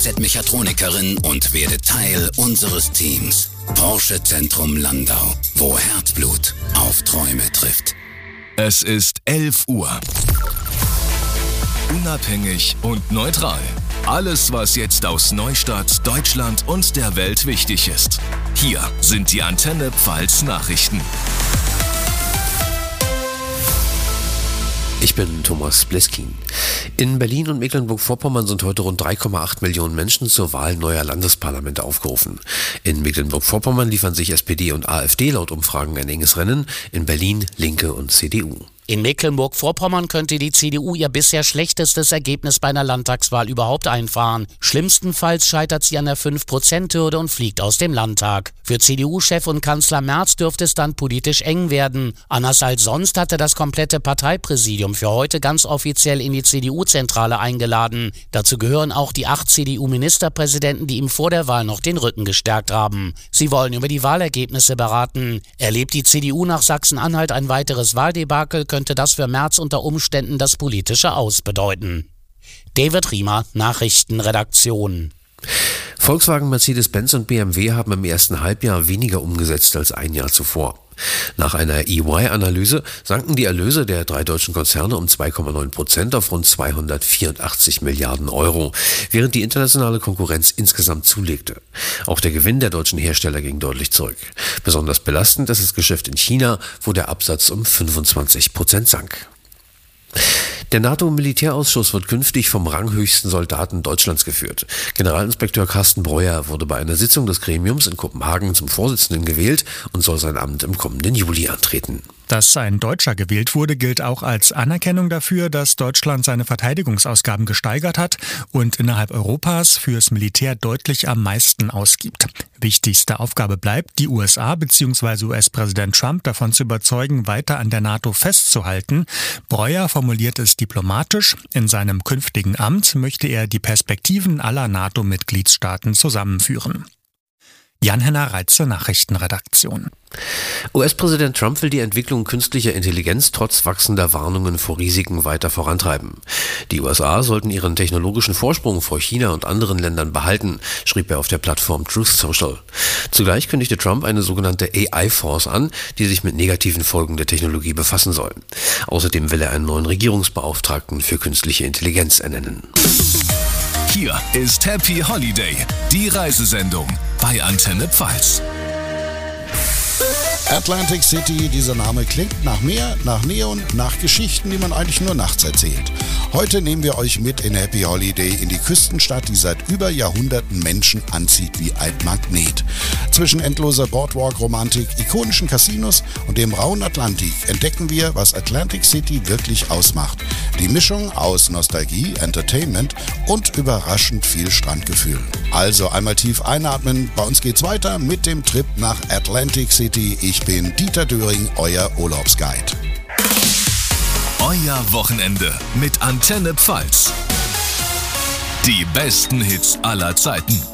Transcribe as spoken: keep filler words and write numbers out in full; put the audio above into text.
Kfz-Mechatronikerin und werde Teil unseres Teams. Porsche Zentrum Landau, wo Herzblut auf Träume trifft. Es ist elf Uhr. Unabhängig und neutral. Alles, was jetzt aus Neustadt, Deutschland und der Welt wichtig ist. Hier sind die Antenne Pfalz Nachrichten. Ich bin Thomas Bleskin. In Berlin und Mecklenburg-Vorpommern sind heute rund drei Komma acht Millionen Menschen zur Wahl neuer Landesparlamente aufgerufen. In Mecklenburg-Vorpommern liefern sich S P D und A f D laut Umfragen ein enges Rennen, in Berlin Linke und C D U. In Mecklenburg-Vorpommern könnte die C D U ihr bisher schlechtestes Ergebnis bei einer Landtagswahl überhaupt einfahren. Schlimmstenfalls scheitert sie an der fünf Prozent Hürde und fliegt aus dem Landtag. Für C D U-Chef und Kanzler Merz dürfte es dann politisch eng werden. Anders als sonst hatte das komplette Parteipräsidium für heute ganz offiziell in die C D U-Zentrale eingeladen. Dazu gehören auch die acht C D U-Ministerpräsidenten, die ihm vor der Wahl noch den Rücken gestärkt haben. Sie wollen über die Wahlergebnisse beraten. Erlebt die C D U nach Sachsen-Anhalt ein weiteres Wahldebakel, könnte das für Merz unter Umständen das politische Aus bedeuten. David Riemer, Nachrichtenredaktion. Volkswagen, Mercedes-Benz und B M W haben im ersten Halbjahr weniger umgesetzt als ein Jahr zuvor. Nach einer E Y-Analyse sanken die Erlöse der drei deutschen Konzerne um zwei Komma neun Prozent auf rund zweihundertvierundachtzig Milliarden Euro, während die internationale Konkurrenz insgesamt zulegte. Auch der Gewinn der deutschen Hersteller ging deutlich zurück. Besonders belastend ist das Geschäft in China, wo der Absatz um fünfundzwanzig Prozent sank. Der NATO-Militärausschuss wird künftig vom ranghöchsten Soldaten Deutschlands geführt. Generalinspekteur Carsten Breuer wurde bei einer Sitzung des Gremiums in Kopenhagen zum Vorsitzenden gewählt und soll sein Amt im kommenden Juli antreten. Dass ein Deutscher gewählt wurde, gilt auch als Anerkennung dafür, dass Deutschland seine Verteidigungsausgaben gesteigert hat und innerhalb Europas fürs Militär deutlich am meisten ausgibt. Wichtigste Aufgabe bleibt, die U S A bzw. U S-Präsident Trump davon zu überzeugen, weiter an der NATO festzuhalten. Breuer formuliert es diplomatisch. In seinem künftigen Amt möchte er die Perspektiven aller NATO-Mitgliedstaaten zusammenführen. Jan-Henner Reitze, Nachrichtenredaktion. U S-Präsident Trump will die Entwicklung künstlicher Intelligenz trotz wachsender Warnungen vor Risiken weiter vorantreiben. Die U S A sollten ihren technologischen Vorsprung vor China und anderen Ländern behalten, schrieb er auf der Plattform Truth Social. Zugleich kündigte Trump eine sogenannte A I-Force an, die sich mit negativen Folgen der Technologie befassen soll. Außerdem will er einen neuen Regierungsbeauftragten für künstliche Intelligenz ernennen. Hier ist Happy Holiday, die Reisesendung bei Antenne Pfalz. Atlantic City, dieser Name klingt nach Meer, nach Neon, nach Geschichten, die man eigentlich nur nachts erzählt. Heute nehmen wir euch mit in Happy Holiday in die Küstenstadt, die seit über Jahrhunderten Menschen anzieht wie ein Magnet. Zwischen endloser Boardwalk-Romantik, ikonischen Casinos und dem rauen Atlantik entdecken wir, was Atlantic City wirklich ausmacht. Die Mischung aus Nostalgie, Entertainment und überraschend viel Strandgefühl. Also einmal tief einatmen, bei uns geht's weiter mit dem Trip nach Atlantic City. Ich bin Dieter Döring, euer Urlaubsguide. Euer Wochenende mit Antenne Pfalz. Die besten Hits aller Zeiten.